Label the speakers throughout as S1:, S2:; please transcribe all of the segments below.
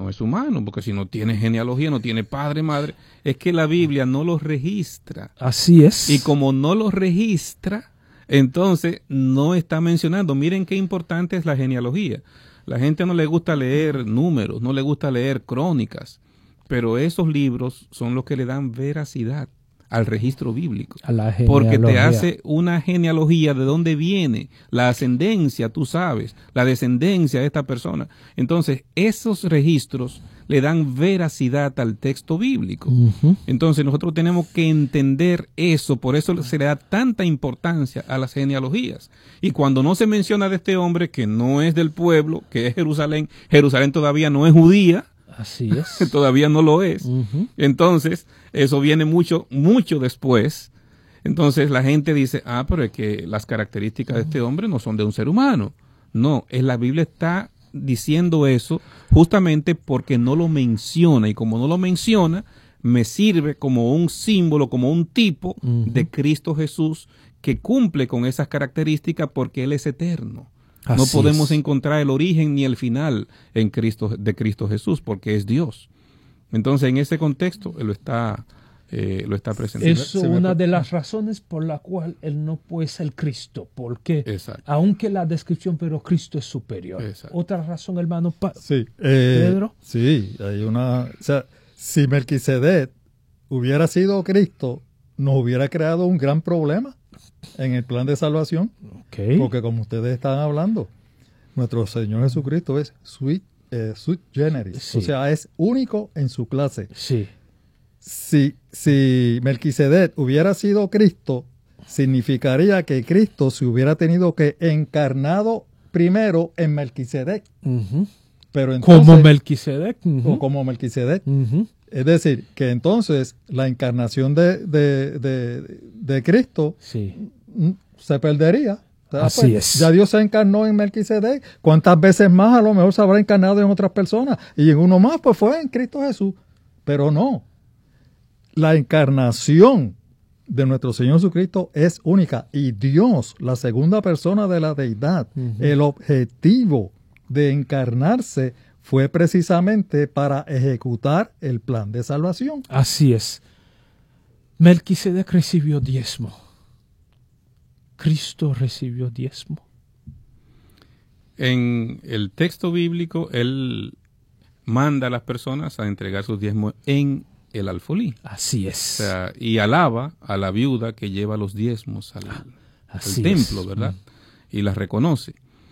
S1: no es humano, porque si no tiene genealogía, no tiene padre, madre, es que la Biblia no los registra.
S2: Así es.
S1: Y como no los registra, entonces no está mencionando. Miren qué importante es la genealogía. La gente no le gusta leer números, no le gusta leer crónicas, pero esos libros son los que le dan veracidad al registro bíblico,
S2: A la
S1: porque te
S2: genealogía.
S1: hace una genealogía de dónde viene la ascendencia, tú sabes, la descendencia de esta persona. Entonces, esos registros le dan veracidad al texto bíblico.
S2: Ujú.
S1: Entonces, nosotros tenemos que entender eso, por eso se le da tanta importancia a las genealogías. Y cuando no se menciona de este hombre que no es del pueblo, que es Jerusalén, Jerusalén todavía no es judía,
S2: Así es.
S1: todavía no lo es.
S2: Ujú.
S1: Entonces, eso viene mucho después. Entonces la gente dice, pero es que las características de este hombre no son de un ser humano. No, la Biblia está diciendo eso justamente porque no lo menciona, y como no lo menciona, me sirve como un símbolo, como un tipo de Cristo Jesús que cumple con esas características porque Él es eterno. No
S2: Así
S1: podemos
S2: es.
S1: encontrar el origen ni el final de Cristo Jesús, porque es Dios. Entonces, en ese contexto, él lo está presentando.
S2: Es una de las razones por la cual él no puede ser Cristo, porque
S1: Exacto.
S2: aunque la descripción, pero Cristo es superior.
S1: Exacto.
S2: Otra razón, hermano
S3: Sí,
S2: Pedro.
S3: sí, hay una... O sea, si Melquisedec hubiera sido Cristo, nos hubiera creado un gran problema en el plan de salvación,
S2: Okay.
S3: porque como ustedes están hablando, nuestro Señor Jesucristo es sui generis,
S2: Sí.
S3: o sea, es único en su clase.
S2: Sí.
S3: Si Melquisedec hubiera sido Cristo, significaría que Cristo se hubiera tenido que encarnado primero en Melquisedec.
S2: Ujú.
S3: Pero entonces,
S2: Como Melquisedec. Ujú.
S3: o como Melquisedec.
S2: Ujú.
S3: Es decir, que entonces la encarnación de Cristo
S2: Sí.
S3: se perdería. O sea,
S2: Así es.
S3: Ya Dios se encarnó en Melquisedec. ¿Cuántas veces más a lo mejor se habrá encarnado en otras personas? Y en uno más, pues fue en Cristo Jesús. Pero no. La encarnación de nuestro Señor Jesucristo es única. Y Dios, la segunda persona de la deidad, el objetivo de encarnarse fue precisamente para ejecutar el plan de salvación.
S2: Así es. Melquisedec recibió diezmo. Cristo recibió diezmo.
S1: En el texto bíblico, él manda a las personas a entregar sus diezmos en el alfolí.
S2: Así
S1: O
S2: es.
S1: sea, y alaba a la viuda que lleva los diezmos al
S2: Así
S1: templo,
S2: es.
S1: ¿verdad? Y las reconoce.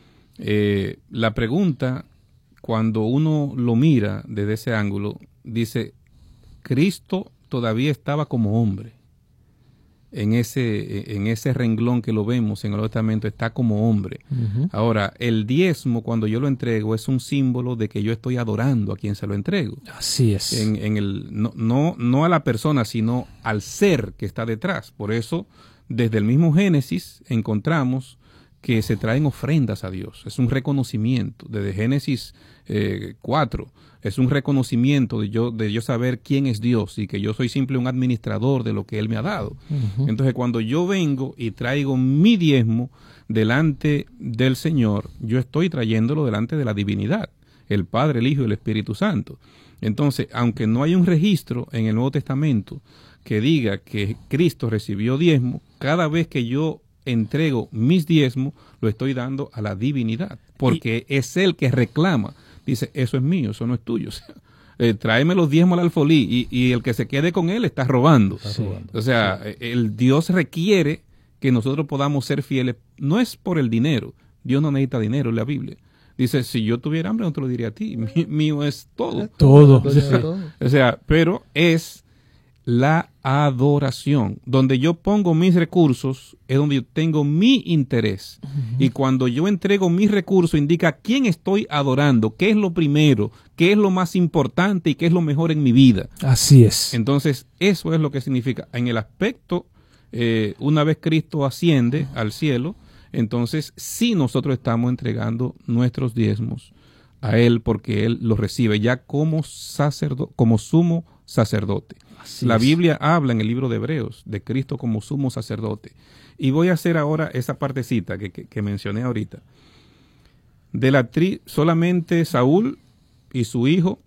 S1: La pregunta, cuando uno lo mira desde ese ángulo, dice, Cristo todavía estaba como hombre. En ese renglón que lo vemos en el Nuevo Testamento, está como hombre.
S2: Ujú.
S1: Ahora, el diezmo, cuando yo lo entrego, es un símbolo de que yo estoy adorando a quien se lo entrego.
S2: Así es.
S1: No a la persona, sino al ser que está detrás. Por eso, desde el mismo Génesis, encontramos que se traen ofrendas a Dios. Es un reconocimiento. Desde Génesis 4, es un reconocimiento de yo saber quién es Dios y que yo soy simple un administrador de lo que Él me ha dado.
S2: Ujú.
S1: Entonces, cuando yo vengo y traigo mi diezmo delante del Señor, yo estoy trayéndolo delante de la divinidad, el Padre, el Hijo y el Espíritu Santo. Entonces, aunque no hay un registro en el Nuevo Testamento que diga que Cristo recibió diezmo, cada vez que yo entrego mis diezmos, lo estoy dando a la divinidad, porque es Él que reclama. Dice, eso es mío, eso no es tuyo. O sea, tráeme los diezmos al alfolí y el que se quede con él está robando.
S2: Sí.
S1: O sea, el Dios requiere que nosotros podamos ser fieles. No es por el dinero. Dios no necesita dinero en la Biblia. Dice, si yo tuviera hambre no te lo diría a ti. Mío es todo.
S2: Todo.
S3: Dueño de todo.
S1: O sea, pero es la adoración. Donde yo pongo mis recursos es donde yo tengo mi interés. Y cuando yo entrego mis recursos indica quién estoy adorando, qué es lo primero, qué es lo más importante y qué es lo mejor en mi vida.
S2: Así es.
S1: Entonces, eso es lo que significa. En el aspecto, una vez Cristo asciende al cielo, entonces sí nosotros estamos entregando nuestros diezmos a Él porque Él los recibe ya como sumo sacerdote.
S2: Así
S1: La
S2: es.
S1: Biblia habla en el libro de Hebreos de Cristo como sumo sacerdote. Y voy a hacer ahora esa partecita que mencioné ahorita. Solamente Saúl y su hijo